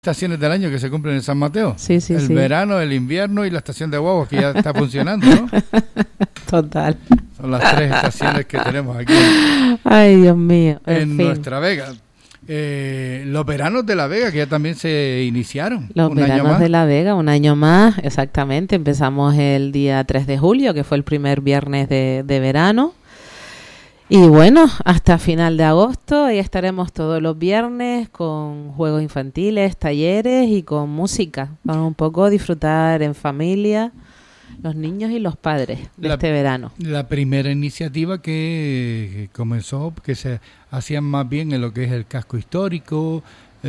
estaciones del año que se cumplen en San Mateo. Sí. El verano, el invierno y la estación de guaguas, que ya está funcionando, ¿no? Total. Son las 3 estaciones que tenemos aquí. Ay, Dios mío. En nuestra Vega. Los veranos de La Vega, que ya también se iniciaron. Los veranos de La Vega, un año más, exactamente. Empezamos el día 3 de julio, que fue el primer viernes de verano. Y bueno, hasta final de agosto ahí estaremos todos los viernes con juegos infantiles, talleres y con música. Para un poco disfrutar en familia, los niños y los padres de este verano. La primera iniciativa que comenzó, que se hacían más bien en lo que es el casco histórico,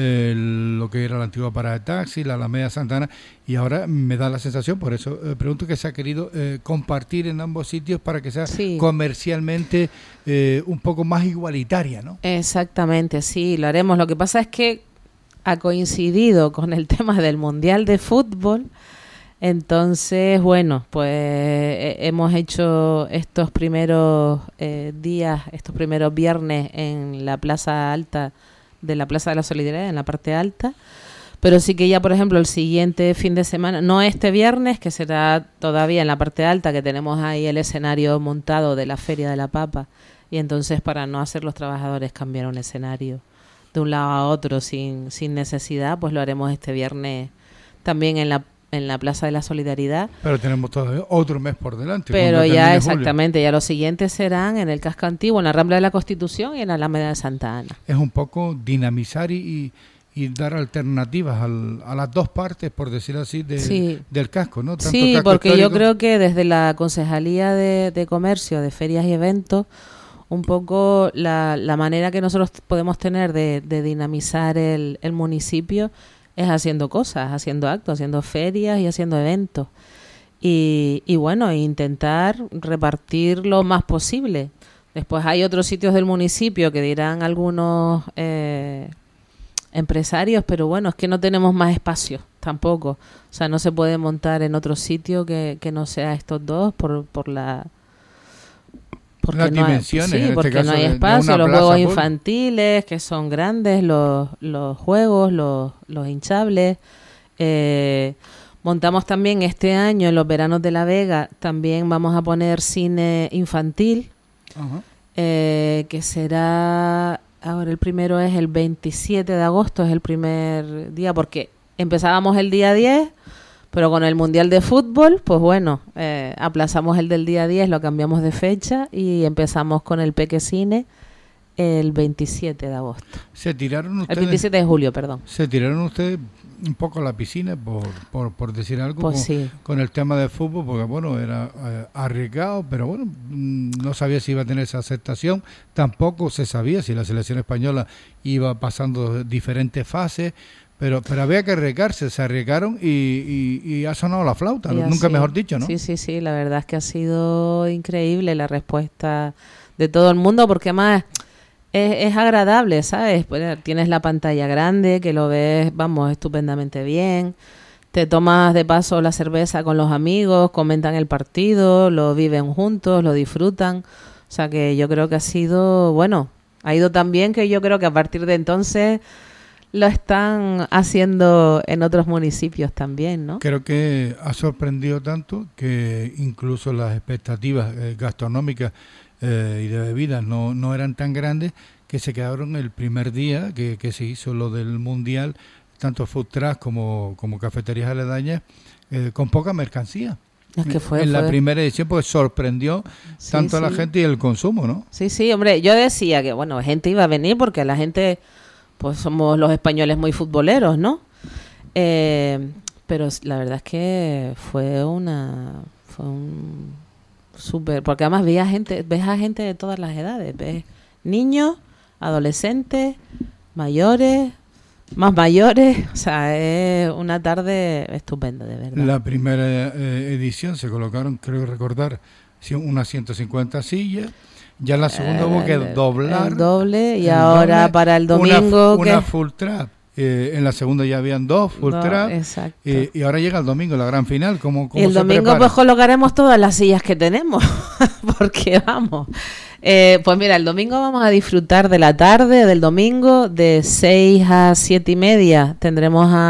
lo que era la antigua parada de taxi, la Alameda Santana, y ahora me da la sensación, por eso pregunto, que se ha querido compartir en ambos sitios para que sea comercialmente un poco más igualitaria, ¿no? Exactamente, sí, lo haremos. Lo que pasa es que ha coincidido con el tema del Mundial de Fútbol. Entonces, bueno, pues hemos hecho estos primeros días, estos primeros viernes en la Plaza Alta de la Plaza de la Solidaridad, en la parte alta, pero sí que ya, por ejemplo, el siguiente fin de semana, no este viernes, que será todavía en la parte alta, que tenemos ahí el escenario montado de la Feria de la Papa, y entonces para no hacer los trabajadores cambiar un escenario de un lado a otro sin necesidad, pues lo haremos este viernes también en la Plaza de la Solidaridad. Pero tenemos todavía otro mes por delante. Pero ya exactamente, ya los siguientes serán en el Casco Antiguo, en la Rambla de la Constitución y en la Alameda de Santa Ana. Es un poco dinamizar y dar alternativas a las dos partes, por decir así, del casco, ¿no? Tanto sí, casco porque histórico. Yo creo que desde la Concejalía de Comercio, de Ferias y Eventos, un poco la manera que nosotros podemos tener de dinamizar el municipio es haciendo cosas, haciendo actos, haciendo ferias y haciendo eventos. Y bueno, intentar repartir lo más posible. Después hay otros sitios del municipio que dirán algunos empresarios, pero bueno, es que no tenemos más espacio tampoco. O sea, no se puede montar en otro sitio que no sea estos dos por las dimensiones, porque no hay espacio, los juegos infantiles que son grandes, los juegos, los hinchables. Montamos también este año en los veranos de La Vega, también vamos a poner cine infantil, que será, ahora el primero es el 27 de agosto, es el primer día, porque empezábamos el día 10, pero con el Mundial de Fútbol, pues bueno, aplazamos el del día 10, lo cambiamos de fecha y empezamos con el Peque Cine el 27 de agosto. ¿Se tiraron ustedes? El 27 de julio, perdón. ¿Se tiraron ustedes un poco a la piscina, por decir algo, pues con el tema de fútbol? Porque bueno, era arriesgado, pero bueno, no sabía si iba a tener esa aceptación. Tampoco se sabía si la selección española iba pasando diferentes fases. Pero había que arriesgarse, se arriesgaron y ha sonado la flauta, nunca mejor dicho, ¿no? Sí, la verdad es que ha sido increíble la respuesta de todo el mundo, porque además es agradable, ¿sabes? Pues tienes la pantalla grande, que lo ves, vamos, estupendamente bien, te tomas de paso la cerveza con los amigos, comentan el partido, lo viven juntos, lo disfrutan, o sea que yo creo que ha sido, bueno, ha ido tan bien que yo creo que a partir de entonces lo están haciendo en otros municipios también, ¿no? Creo que ha sorprendido tanto que incluso las expectativas gastronómicas y de bebidas no eran tan grandes, que se quedaron el primer día que se hizo lo del Mundial, tanto food trucks como cafeterías aledañas, con poca mercancía. Es que fue la primera edición, pues sorprendió tanto a la gente y el consumo, ¿no? Sí, hombre, yo decía que, bueno, gente iba a venir porque la gente, pues somos los españoles muy futboleros, ¿no? Pero la verdad es que fue un súper, porque además ves a gente de todas las edades, ves niños, adolescentes, mayores, más mayores, o sea, es una tarde estupenda, de verdad. La primera edición se colocaron, creo recordar, unas 150 sillas. Ya en la segunda hubo que doblar. El doble, y ahora doble, para el domingo. Una full trap. En la segunda ya habían dos full trap. Exacto. Y ahora llega el domingo, la gran final. ¿Cómo el domingo prepara? Pues colocaremos todas las sillas que tenemos. Porque vamos, Pues mira, el domingo vamos a disfrutar de la tarde del domingo, de 6 a 7:30 tendremos a